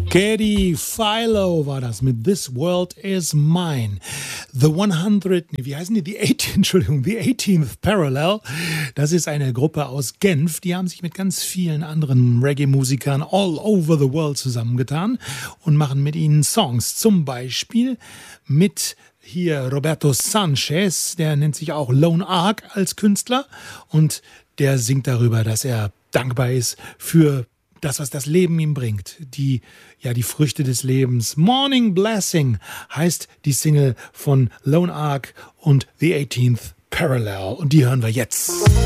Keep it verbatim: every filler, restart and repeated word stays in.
Katie Philo war das mit This World Is Mine. The hundert, nee, wie heißen die? Die achtzehn, Entschuldigung, The eighteenth Parallel. Das ist eine Gruppe aus Genf. Die haben sich mit ganz vielen anderen Reggae-Musikern all over the world zusammengetan und machen mit ihnen Songs. Zum Beispiel mit hier Roberto Sanchez, der nennt sich auch Lone Ark als Künstler und der singt darüber, dass er dankbar ist für das, was das Leben ihm bringt, die, ja, die Früchte des Lebens. Morning Blessing heißt die Single von Lone Ark und The eighteenth Parallel. Und die hören wir jetzt.